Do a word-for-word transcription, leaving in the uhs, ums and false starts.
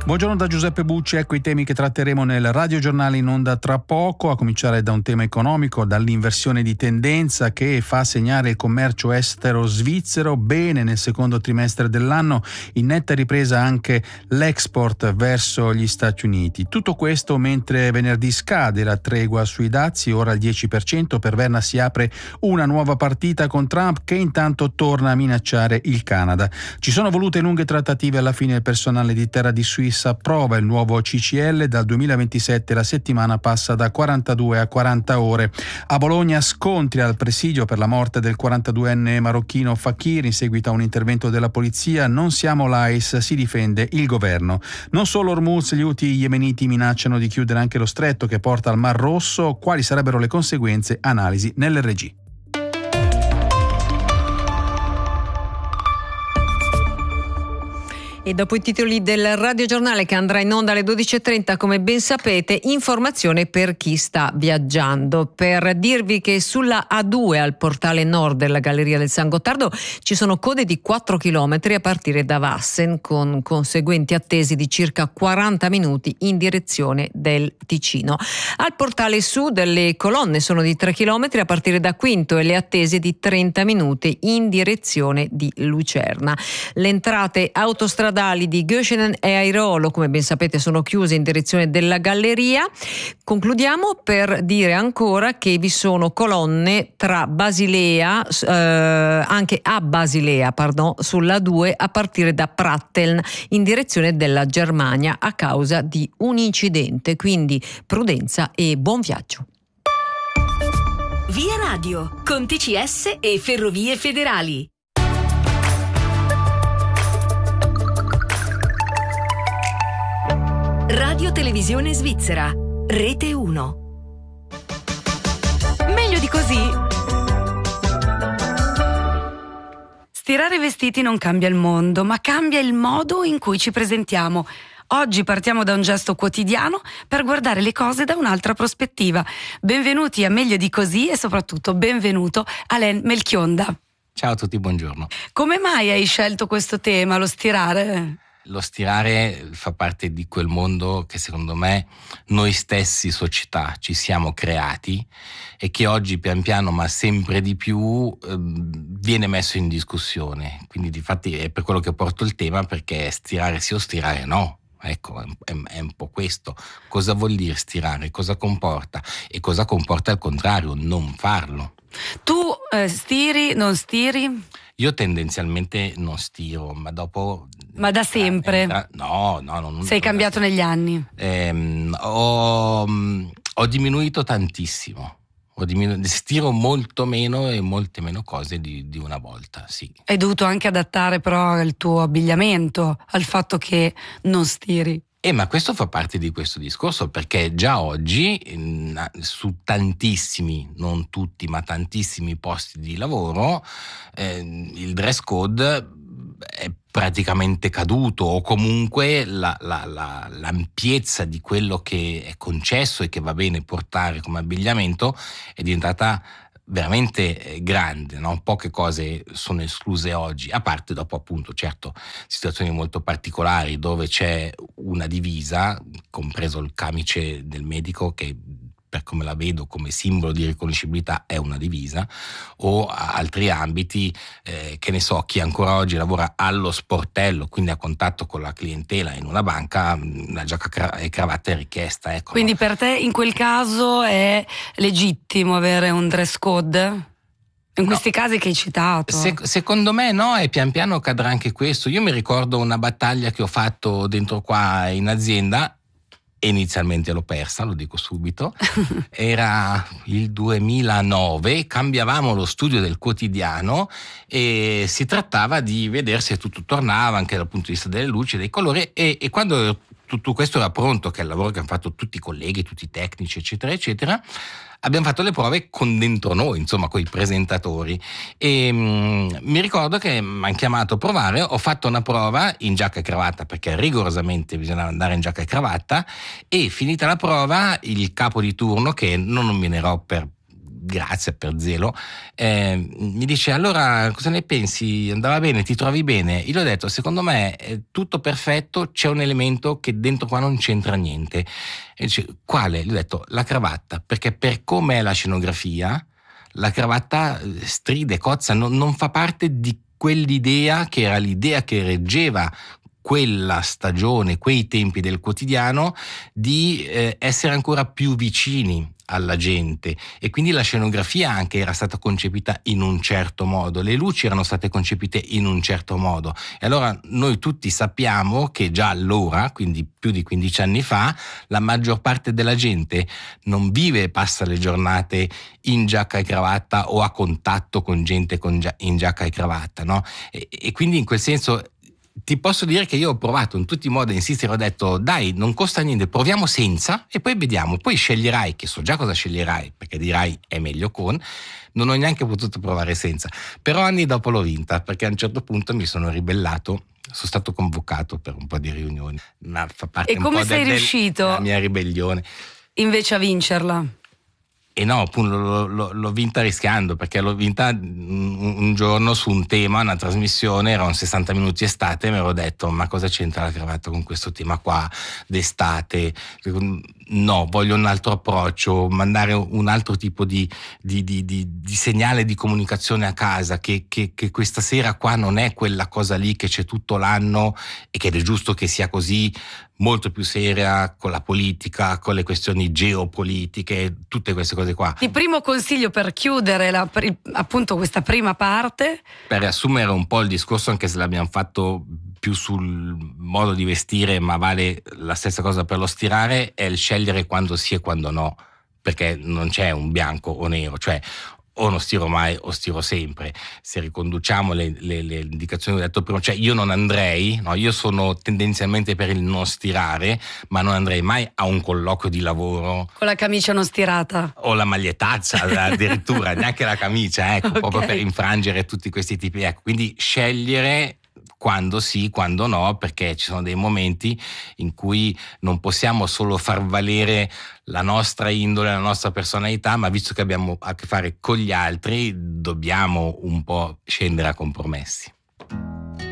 Buongiorno da Giuseppe Bucci, ecco i temi che tratteremo nel radiogiornale in onda tra poco, a cominciare da un tema economico, dall'inversione di tendenza che fa segnare il commercio estero svizzero bene nel secondo trimestre dell'anno, in netta ripresa anche l'export verso gli Stati Uniti. Tutto questo mentre venerdì scade la tregua sui dazi, ora al dieci per cento, per Verna si apre una nuova partita con Trump che intanto torna a minacciare il Canada. Ci sono volute lunghe trattative, alla fine il personale di Terra di Suisse approva il nuovo C C L, dal duemilaventisette la settimana passa da quarantadue a quaranta ore. A Bologna scontri al presidio per la morte del quarantaduenne marocchino Fakir in seguito a un intervento della polizia. Non siamo l'A I S, si difende il governo. Non solo Hormuz, gli Houthi yemeniti minacciano di chiudere anche lo stretto che porta al Mar Rosso. Quali sarebbero le conseguenze? Analisi nell'R G. E dopo i titoli del radiogiornale che andrà in onda alle dodici e trenta, come ben sapete, informazione per chi sta viaggiando. Per dirvi che sulla A due al portale nord della Galleria del San Gottardo ci sono code di quattro chilometri a partire da Wassen, con conseguenti attese di circa quaranta minuti in direzione del Ticino. Al portale sud le colonne sono di tre chilometri a partire da Quinto e le attese di trenta minuti in direzione di Lucerna. Le entrate autostradali di Göschenen e Airolo, come ben sapete, sono chiuse in direzione della Galleria. Concludiamo per dire ancora che vi sono colonne tra Basilea, eh, anche a Basilea, pardon, sulla A due a partire da Pratteln in direzione della Germania a causa di un incidente, quindi prudenza e buon viaggio. Via Radio con T C S e Ferrovie Federali. Radio Televisione Svizzera, Rete uno. Meglio di così? Stirare i vestiti non cambia il mondo, ma cambia il modo in cui ci presentiamo. Oggi partiamo da un gesto quotidiano per guardare le cose da un'altra prospettiva. Benvenuti a Meglio di così e soprattutto benvenuto Alain Melchionda. Ciao a tutti, buongiorno. Come mai hai scelto questo tema, lo stirare? Lo stirare fa parte di quel mondo che secondo me noi stessi, società, ci siamo creati e che oggi pian piano, ma sempre di più, eh, viene messo in discussione. Quindi difatti è per quello che porto il tema, perché stirare sì o stirare no. Ecco, è, è, è un po' questo. Cosa vuol dire stirare? Cosa comporta? E cosa comporta al contrario, non farlo? Tu eh, stiri, non stiri? Io tendenzialmente non stiro, ma dopo... Ma da sempre? Entra, no, no, no. Non sei cambiato negli anni? Ehm, ho, ho diminuito tantissimo. Ho diminu- stiro molto meno e molte meno cose di, di una volta, sì. Hai dovuto anche adattare però il tuo abbigliamento al fatto che non stiri. Eh, ma questo fa parte di questo discorso, perché già oggi in, su tantissimi, non tutti, ma tantissimi posti di lavoro eh, il dress code è praticamente caduto, o comunque la, la, la, l'ampiezza di quello che è concesso e che va bene portare come abbigliamento è diventata veramente grande, no? Poche cose sono escluse oggi, a parte dopo appunto certo situazioni molto particolari dove c'è una divisa, compreso il camice del medico che per come la vedo come simbolo di riconoscibilità è una divisa, o altri ambiti, eh, che ne so, chi ancora oggi lavora allo sportello, quindi a contatto con la clientela in una banca, la giacca e cravatta è richiesta. Ecco, quindi no? Per te in quel caso è legittimo avere un dress code? In questi no. casi che hai citato? Se, secondo me no, e pian piano cadrà anche questo. Io mi ricordo una battaglia che ho fatto dentro qua in azienda, inizialmente l'ho persa, lo dico subito, era il duemilanove, cambiavamo lo studio del quotidiano e si trattava di vedere se tutto tornava anche dal punto di vista delle luci, dei colori, e, e quando tutto questo era pronto, che è il lavoro che hanno fatto tutti i colleghi, tutti i tecnici eccetera eccetera, abbiamo fatto le prove con dentro noi, insomma, con i presentatori, e mh, mi ricordo che mi hanno chiamato a provare, ho fatto una prova in giacca e cravatta, perché rigorosamente bisognava andare in giacca e cravatta, e finita la prova il capo di turno, che non nominerò per grazie per zelo, eh, mi dice: allora cosa ne pensi? Andava bene? Ti trovi bene? Io gli ho detto: secondo me è tutto perfetto, c'è un elemento che dentro qua non c'entra niente. E dice: quale? Gli ho detto: la cravatta, perché per come è la scenografia la cravatta stride, cozza, non, non fa parte di quell'idea che era l'idea che reggeva quella stagione, quei tempi del quotidiano, di eh, essere ancora più vicini alla gente, e quindi la scenografia anche era stata concepita in un certo modo, le luci erano state concepite in un certo modo, e allora noi tutti sappiamo che già allora, quindi più di quindici anni fa, la maggior parte della gente non vive e passa le giornate in giacca e cravatta o a contatto con gente con gia- in giacca e cravatta, no? E, e quindi in quel senso ti posso dire che io ho provato in tutti i modi a insistere, ho detto: dai, non costa niente, proviamo senza e poi vediamo, poi sceglierai, che so già cosa sceglierai, perché dirai è meglio con. Non ho neanche potuto provare senza, però anni dopo l'ho vinta, perché a un certo punto mi sono ribellato, sono stato convocato per un po' di riunioni, ma fa parte e un come po' sei del, riuscito della mia ribellione invece a vincerla? E no, appunto l'ho, l'ho, l'ho vinta rischiando, perché l'ho vinta un, un giorno su un tema, una trasmissione, erano sessanta minuti estate, e mi ero detto: ma cosa c'entra la cravatta con questo tema qua d'estate? No, voglio un altro approccio, mandare un altro tipo di, di, di, di, di segnale di comunicazione a casa, che, che, che questa sera qua non è quella cosa lì che c'è tutto l'anno e che è giusto che sia così, molto più seria, con la politica, con le questioni geopolitiche, tutte queste cose qua. Il primo consiglio per chiudere la, appunto questa prima parte, per riassumere un po' il discorso, anche se l'abbiamo fatto più sul modo di vestire, ma vale la stessa cosa per lo stirare, è il scegliere quando sì e quando no, perché non c'è un bianco o nero, cioè o non stiro mai o stiro sempre. Se riconduciamo le, le, le indicazioni che ho detto prima, cioè io non andrei, no, io sono tendenzialmente per il non stirare, ma non andrei mai a un colloquio di lavoro con la camicia non stirata o la magliettaccia addirittura, neanche la camicia, ecco, okay. Proprio per infrangere tutti questi tipi, ecco, quindi scegliere quando sì, quando no, perché ci sono dei momenti in cui non possiamo solo far valere la nostra indole, la nostra personalità, ma visto che abbiamo a che fare con gli altri, dobbiamo un po' scendere a compromessi.